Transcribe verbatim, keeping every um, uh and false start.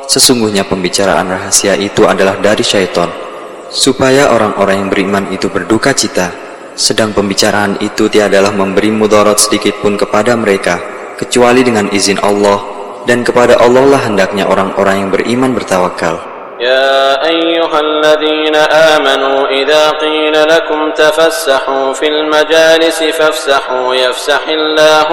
sesungguhnya pembicaraan rahasia itu adalah dari syaitan, supaya orang-orang yang beriman itu berduka cita, sedang pembicaraan itu tiadalah memberi mudarat sedikit pun kepada mereka, kecuali dengan izin Allah, dan kepada Allah lah hendaknya orang-orang yang beriman bertawakal. يا أيها الذين آمنوا إذا قيل لكم تفسحوا في المجالس فافسحوا يفسح الله